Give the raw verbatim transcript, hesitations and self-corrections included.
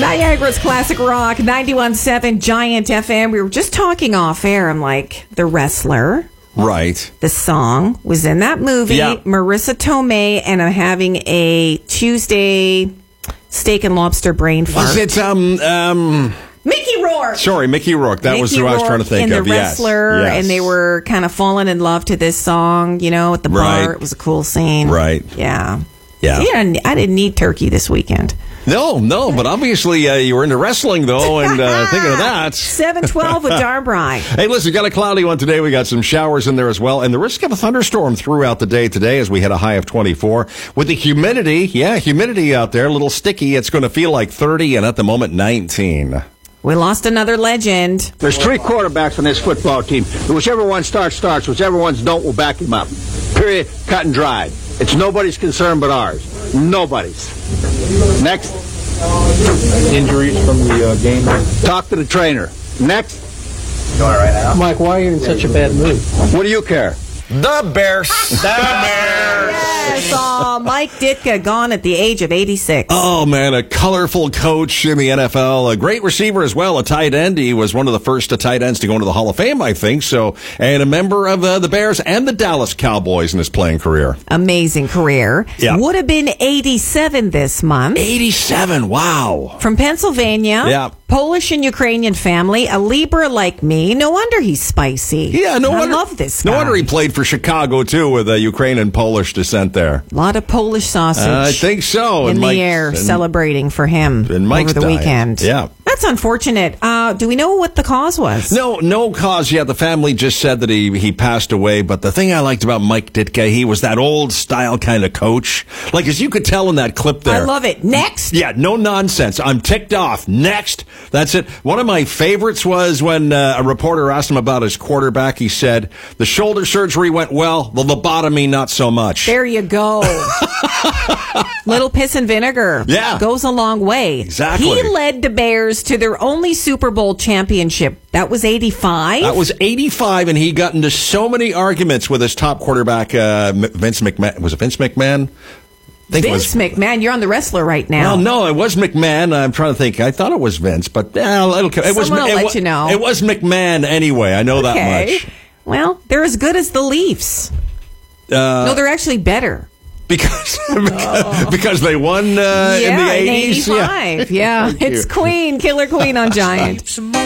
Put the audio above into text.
Niagara's Classic Rock, ninety-one point seven Giant F M. We were just talking off air. I'm like, The Wrestler. Right. The song was in that movie. Yeah. Marissa Tomei, and I'm having a Tuesday steak and lobster brain fart. Was it, um, um... Mickey Rourke. Sorry, Mickey Rourke. That Mickey was who I was trying to think and of. The Wrestler, yes. Yes. and they were kind of falling in love to this song, you know, at the Right. bar. It was a cool scene. Right. Yeah. Yeah. Yeah, I didn't need turkey this weekend. No, no, but obviously uh, you were into wrestling, though, and uh, thinking of that. seven twelve with Darbry. Hey, listen, got a cloudy one today. We got some showers in there as well, and the risk of a thunderstorm throughout the day today as we hit a high of twenty-four. With the humidity, yeah, humidity out there, a little sticky. It's going to feel like thirty, and at the moment, nineteen. We lost another legend. There's three quarterbacks on this football team. Whichever one starts, starts. Whichever ones don't, will back him up. Period. Cut and dried. It's nobody's concern but ours. Nobody's. Next. Injuries from the uh, game. Talk to the trainer. Next. Going right now. Mike, why are you in such a bad mood? What do you care? The Bears. The Bears. Yes, uh, Mike Ditka gone at the age of eighty-six. Oh, man, a colorful coach in the N F L. A great receiver as well, a tight end. He was one of the first tight ends to go into the Hall of Fame, I think. So, and a member of uh, the Bears and the Dallas Cowboys in his playing career. Amazing career. Yeah. Would have been eighty-seven this month. eighty-seven, wow. From Pennsylvania. Yeah. Polish and Ukrainian family. A Libra like me. No wonder he's spicy. Yeah, no I wonder. love this guy. No wonder he played for Chicago, too, with a Ukraine and Polish descent there. A lot of Polish sausage. Uh, I think so. In And the Mike- air, and- celebrating for him And Mike's over the diet. weekend. Yeah. That's unfortunate. Uh, do we know what the cause was? No, no cause yet. The family just said that he, he passed away. But the thing I liked about Mike Ditka, he was that old style kind of coach. Like, as you could tell in that clip there. I love it. Next. Yeah, no nonsense. I'm ticked off. Next. That's it. One of my favorites was when uh, a reporter asked him about his quarterback. He said, the shoulder surgery went well, the lobotomy not so much. There you go. Little piss and vinegar. Yeah. Goes a long way. Exactly. He led the Bears to their only Super Bowl championship. That was eighty-five. That was eighty-five, and he got into so many arguments with his top quarterback, uh, Vince McMahon. Was it Vince McMahon? I think Vince it was, McMahon, you're on the Wrestler right now. Well, no, it was McMahon. I'm trying to think. I thought it was Vince, but uh, it'll, it was. Someone will it, let wa- you know. It was McMahon anyway. I know Okay. that much. Well, they're as good as the Leafs. Uh, no, they're actually better. Because because, because they won uh, Yeah, in the in eighties. eighty-five. Yeah, Thank it's you. Queen, Killer Queen on Giant.